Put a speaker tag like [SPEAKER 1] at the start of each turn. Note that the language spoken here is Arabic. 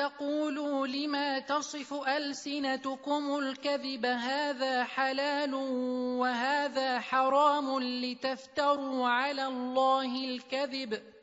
[SPEAKER 1] تقولوا لما تصف ألسنتكم الكذب هذا حلال وهذا حرام لتفتروا على الله الكذب